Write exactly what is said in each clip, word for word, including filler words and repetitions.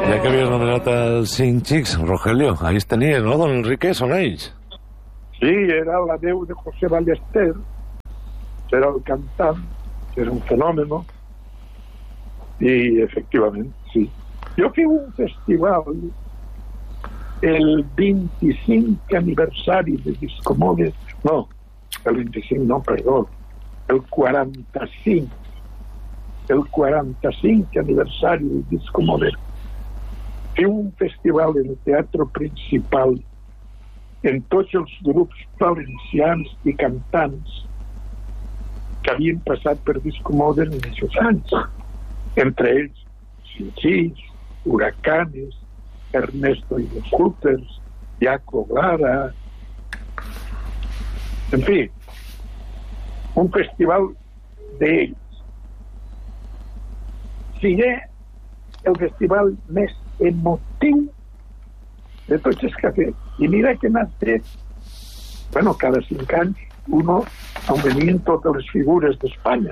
Ja que havies nomenat els cinc xics, Rogelio, ahí es tenia, no, don Enrique, són ells. Sí, era la veu de José Ballester, que era el cantant, que era un fenòmen, i efectivament, sí. Jo feu un festival el vint-i-cinc aniversari de Discomodes, no, el vint-i-cinc no, perdó, el quaranta-cinc, el quaranta-cinc aniversari de Discomodes. Feu un festival en el Teatre Principal en tots els grups valencians i cantants que havien passat per Discomodes en aquests anys. Entre ells, Sinchís, Huracanes, Ernesto y los Hooters, Jaco Lara, en fi, un festival d'ells. Sigué el festival més emotiu de tots els que ha fet. I mira que n'ha fet, bueno, cada cinc anys, uno, on venien totes les figures d'Espanya.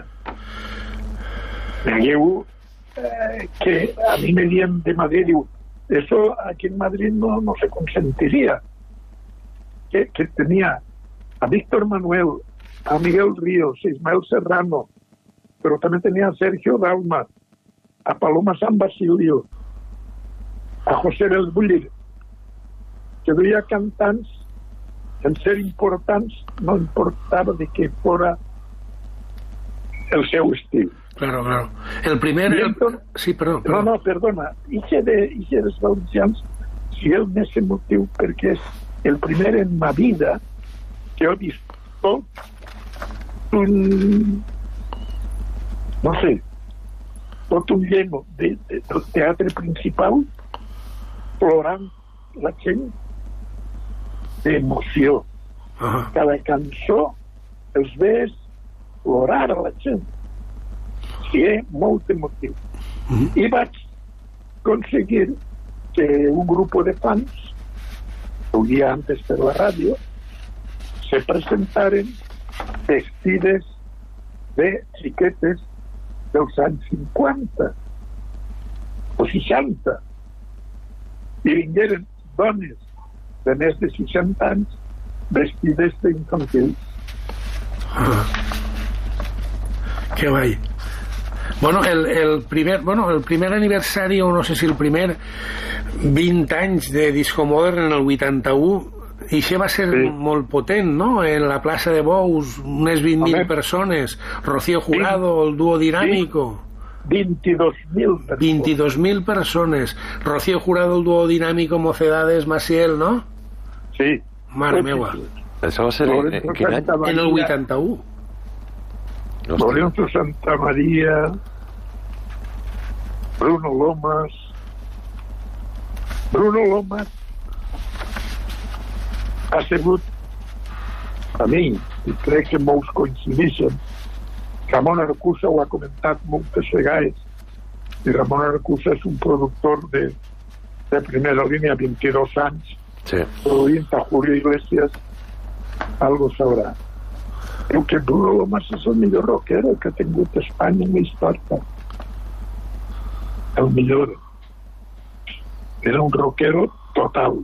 Veieu eh, que a mi me dien de Madrid, diu, eso aquí en Madrid no, no se consentiría. Que, que tenía a Víctor Manuel, a Miguel Ríos, a Ismael Serrano, pero también tenía a Sergio Dalma, a Paloma San Basilio, a José Belbuller, que veía cantants en ser importants, no importava de què fora el seu estil. Claro, claro. El primer... El... Sí, perdó, perdó. No, no, perdona. Ixe de, ixe dels valencians, si el més emotiu, perquè és el primer en ma vida que he vist tot un... no sé, tot un lleno de, de, del teatre principal plorant la gent d'emoció. Uh-huh. Cada cançó els ves plorar a la gent. Sí, eh? Molt emotiu. Uh-huh. I vaig aconseguir que un grup de fans, un dia antes per la ràdio, se presentaren vestides de xiquetes dels anys cinquanta o seixanta, i vingueren dones de més de seixanta anys vestides d'infantils. Ah. Que guai. Bueno, el, el primer bueno, el primer aniversari, o no sé si el primer vint anys de Disco Modern en el vuitanta-u, i això va ser sí. molt potent, no? En la plaça de Bous, unes vint mil persones, Rocío Jurado, el dúo Dinámico. veintidós mil persones. veintidós mil persones. Rocío Jurado, el dúo Dinámico, Mocedades, Maciel, ¿no? Sí. Mare meua. Això va ser en, en quin any? En el vuitanta-u. Lorenzo Santa María, Bruno Lomas. Bruno Lomas ha sigut, a mi, i crec que molts coincideixen, Ramon Arcusa ho ha comentat moltes vegades, i Ramon Arcusa és un productor de, de primera línia, vint-i-dos anys, sí. produint a Julio Iglesias, algo sabrà. Diu que Bruno Lomas és el millor rockero que ha tingut Espanya en la història. El millor. Era un rockero total.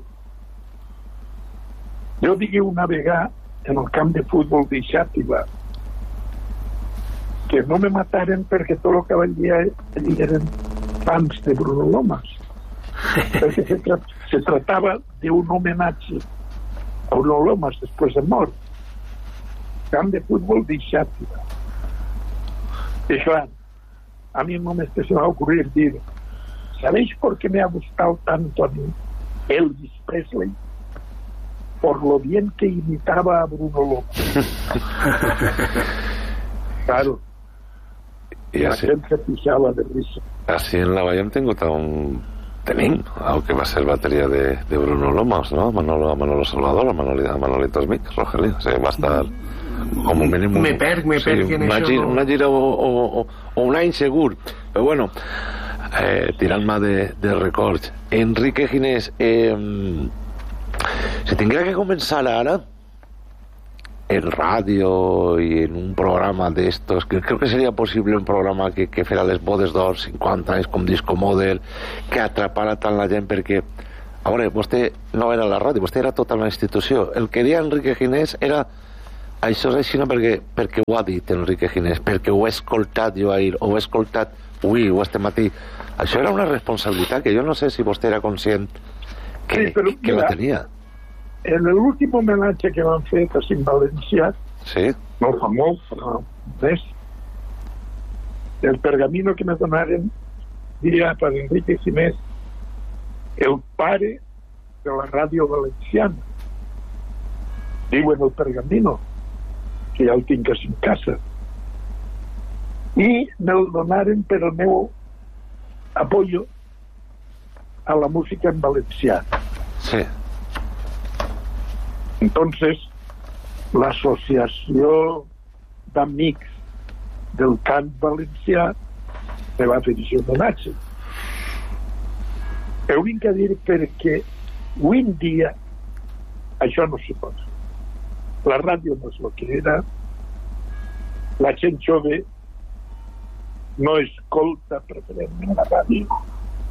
Jo digui una vegada en el camp de futbol de Xàtiva que no me mataren perquè tot el que valia eren fans de Bruno Lomas. Perquè se, tra se tratava d'un homenatge a Bruno Lomas després de mort. Camp de futbol de Xàtiva. Y claro, a mí no me se me va a ocurrir decir, ¿sabéis por qué me ha gustado tanto a mí Elvis Presley? Por lo bien que imitaba a Bruno Lomas. Claro. Y la así, gente se pisaba de risa. Así en la Bahía tengo un tenín, aunque va a ser batería de, de Bruno Lomas, ¿no? Manolo, Manolo Salvador, Manolito, Manolito Smith, Rogelio, o sea, va a estar com un mínim... Me perc, me perc sí, en una això. Gira, una gira o, o, o un any segur. Però bueno, eh, tirant-me de, de records. Enrique Ginés, eh, si tinguera que començar ara, en radio y en un programa de estos, que creo que sería posible un programa que, que fuera les bodes d'or cinquanta anys com Disco Model, que atrapara tant la gent, perquè a veure, vostè no era la ràdio, vostè era tota la institució. El que deia Enrique Ginés era això és així no perquè, perquè ho ha dit Enrique Ginés, perquè ho he escoltat jo ahir, o ho he escoltat avui o este matí. Això era una responsabilitat que jo no sé si vostè era conscient que, sí, però, que mira, la tenia. En l'últim homenatge que van fer a Cim Valencià, sí, no fa molt, fa més, el pergamino que me donaren diria per Enrique Ginés, el pare de la ràdio valenciana. Diuen el pergamino, que ja el tinc en casa. I me'l donaren per el meu apoyo a la música en valencià. Sí. Entonces, l'associació d'amics del cant valencià me va fer aquest homenatge. Ho vinc a dir perquè avui en dia això no se pot. La ràdio no és el que era, la gent jove no escolta preferentment la ràdio,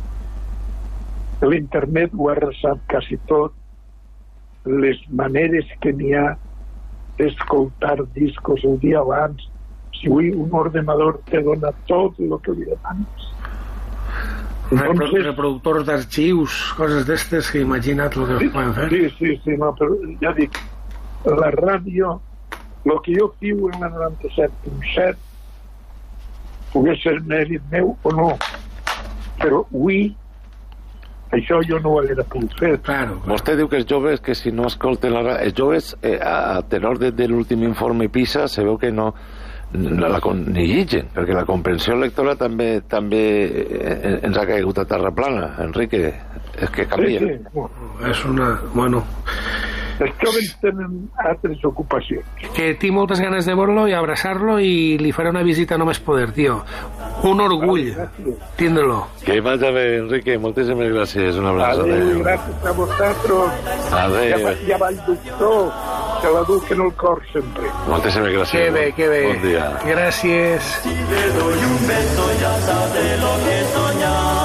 l'internet ho ha arrasat quasi tot, les maneres que n'hi ha d'escoltar discos el dia abans, si avui un ordenador te dona tot el que li demanes. Entonces, reproductors d'arxius, coses d'estes que imagina't el que sí, poden fer. Sí, sí, sí, no, però ja dic, la ràdio, el que jo fiu en la noranta-set punt set pogués ser mèrit meu o no, però avui això jo no ho hauria pogut fer. Claro, claro. Vostè diu que els joves que si no escolten la ràdio, els joves eh, a tenor de, de l'últim informe PISA se veu que no la, la, ni lligen, perquè la comprensió lectora també també eh, ens ha caigut a terra plana, Enrique, és que canvia. Sí, sí. És una... bueno... Els joves tenen altres ocupacions. Que tinc moltes ganes de veure-lo i abraçar-lo i li faré una visita no més poder, tio. Un orgull tindre-lo. Que vaya bé, Enrique, moltíssimes gràcies, un abraç. Adéu, gràcies a vosaltres. Adéu. Ja, ja va el doctor, que la duc en el cor sempre. Moltíssimes gràcies. Que bé, que bé. Bon dia. Gràcies. Si le doy un beso ya sabe lo que soñar.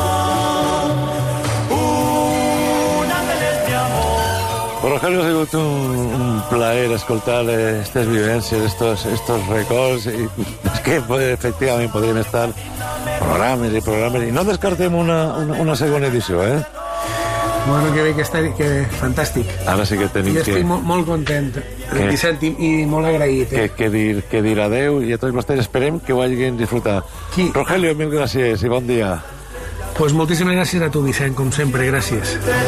Rogelio, ha sigut un, un plaer escoltar estas vivències, estos, estos records, i és que efectivament podríem estar programes i programes, i no descartem una, una, una segona edició, eh? Bueno, que bé que està, que fantàstic. Ara sí que tenim que... I estic que... molt, molt content, Vicent, i, i molt agraït. Eh? Que, que, dir, que dir adeu, i a tots vostès esperem que ho hagin disfrutat. Qui? Rogelio, mil gràcies i bon dia. Pues moltíssimes gràcies a tu, Vicent, com sempre, gràcies.